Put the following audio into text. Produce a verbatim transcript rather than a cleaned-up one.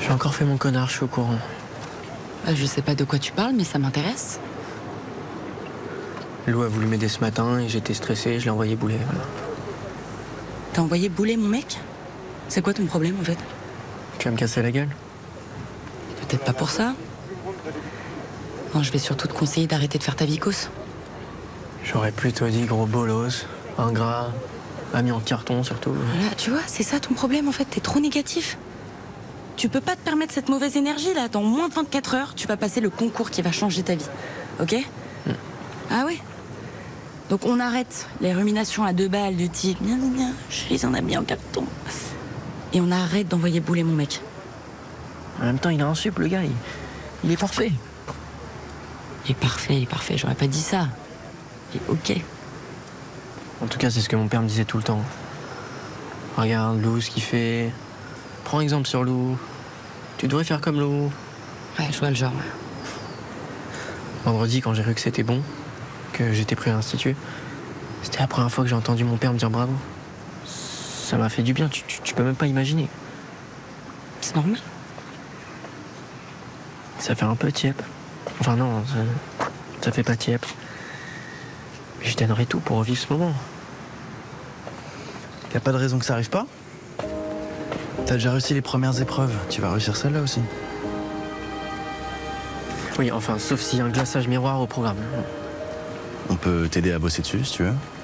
J'ai encore fait mon connard, je suis au courant. Euh, je sais pas de quoi tu parles, mais ça m'intéresse. Lou a voulu m'aider ce matin et j'étais stressé, je l'ai envoyé bouler, voilà. T'as envoyé bouler mon mec? C'est quoi ton problème en fait? Tu vas me casser la gueule? Peut-être pas pour ça. Non, je vais surtout te conseiller d'arrêter de faire ta vicose. J'aurais plutôt dit gros bolos, ingrat, ami en carton surtout. Voilà, tu vois, c'est ça ton problème en fait, t'es trop négatif. Tu peux pas te permettre cette mauvaise énergie là, dans moins de vingt-quatre heures, tu vas passer le concours qui va changer ta vie, ok? mm. Ah ouais? Donc on arrête les ruminations à deux balles du type gna gna gna, je suis un ami en carton. Et on arrête d'envoyer bouler mon mec. En même temps, il a un sup, le gars, il, il est parfait. Il est parfait, il est parfait, j'aurais pas dit ça. Il est ok. En tout cas, c'est ce que mon père me disait tout le temps. Regarde Lou, ce qu'il fait. Prends exemple sur Lou. Tu devrais faire comme Lou. Ouais, je vois le genre. Vendredi, quand j'ai vu que c'était bon, que j'étais prêt à instituer, c'était la première fois que j'ai entendu mon père me dire bravo. Ça m'a fait du bien, tu, tu, tu peux même pas imaginer. C'est normal. Ça fait un peu tiep. Enfin non, ça, ça fait pas tiep. Mais je donnerais tout pour revivre ce moment. Y a pas de raison que ça arrive pas? T'as déjà réussi les premières épreuves, tu vas réussir celle-là aussi. Oui, enfin, sauf s'il y a un glaçage miroir au programme. On peut t'aider à bosser dessus si tu veux.